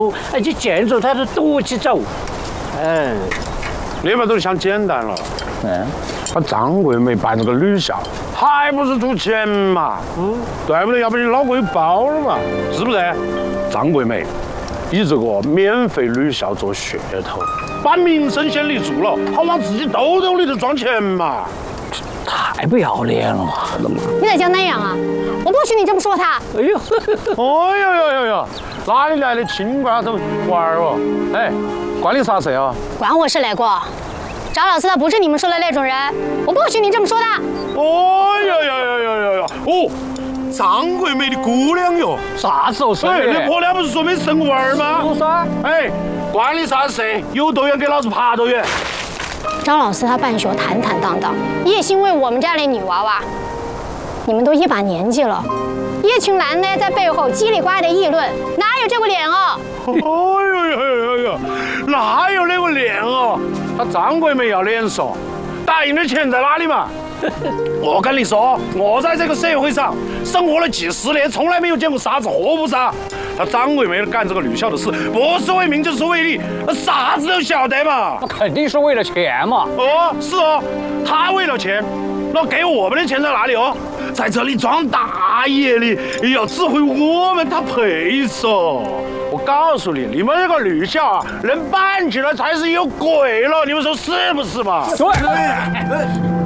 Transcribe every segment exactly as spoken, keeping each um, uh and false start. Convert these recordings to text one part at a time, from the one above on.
而且见着他都躲起走。哎， 你们都想简单了。 嗯， 把张桂梅办了个女校，还不是图钱嘛？嗯，对不对？要不你脑壳有包了嘛？是不是？张桂梅以这个免费女校做噱头，把名声先立住了，好往自己兜兜里头装钱嘛。 太不要脸了嘛！ 你在讲哪样啊？我不许你这么说他。 哎呦， 哎呦呦呦呦，哪里来的青瓜头娃儿哦？哎，关你啥事啊？ 关我事来过。张老师他不是你们说的那种人，我不许你这么说他。 哦呦呦呦呦呦呦！哦，张桂梅的姑娘哟， 啥时候生的？ 你婆娘不是说没生过娃儿吗？ 是噻。 哎，关你啥事？有多远给老子爬多远。 张老师他办学坦坦荡荡，一心为我们家的女娃娃。你们都一把年纪了，一群男的在背后叽里呱啦的议论，哪有这个脸啊？ 哎呦呦呦呦，哪有那个脸哦？他张桂梅要脸说，打印的钱在哪里嘛？我跟你说，我在这个社会上生活了几十年，从来没有见过傻子活不傻。他张桂梅干这个女校的事，不是为名就是为利，啥子都晓得嘛。 那肯定是为了钱嘛。 哦，是哦，他为了钱，那给我们的钱在哪里哦？在这里装大爷的，要指挥我们，他配嗦。我告诉你，你们这个女校啊，能办起来才是有鬼了，你们说是不是嘛？ 对。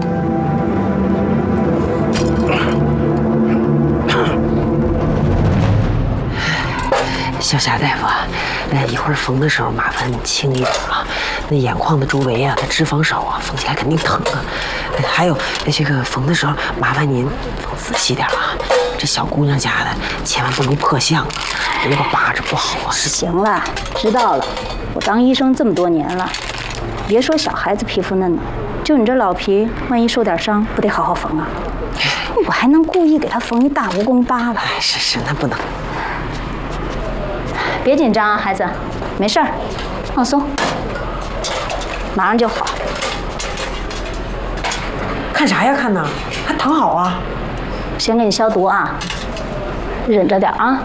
小夏大夫，呃，一会儿缝的时候麻烦你轻一点啊。那眼眶的周围啊，它脂肪少啊，缝起来肯定疼啊。还有这个缝的时候，麻烦您缝仔细点啊。这小姑娘家的千万不能破相啊，如果扒着不好啊。 行了，知道了。我当医生这么多年了，别说小孩子皮肤嫩了，就你这老皮，万一受点伤，不得好好缝啊？我还能故意给他缝一大蜈蚣疤吧？ 哎，是是，那不能。 别紧张啊，孩子，没事儿，放松，马上就好。 看啥呀？看呐，还躺好啊？ 先给你消毒啊，忍着点啊。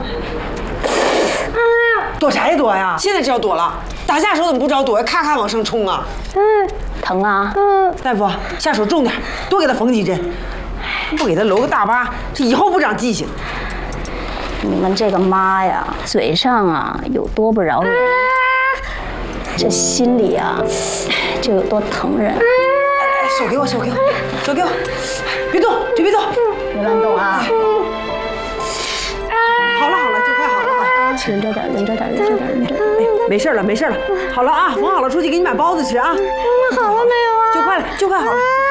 躲啥呀躲呀？现在知道躲了，打架时候怎么不知道躲呀？咔咔往上冲啊！ 嗯，疼啊。嗯， 大夫，下手重点，多给他缝几针，不给他留个大疤，这以后不长记性。 你们这个妈呀，嘴上啊有多不饶人，这心里啊就有多疼人。 手给我，手给我，手给我，别动，就别动， 别乱动啊！ 好了好了，就快好了，快， 忍着点，忍着点，忍着点，忍着点。 哎，没事了，没事了，好了啊，缝好了，出去给你买包子吃啊。 妈妈好了没有啊？ 就快了，就快好了。